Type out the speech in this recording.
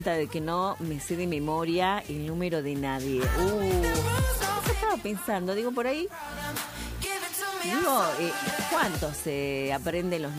de que no me sé de memoria el número de nadie. Yo estaba pensando, digo, por ahí, digo, ¿cuántos se aprenden los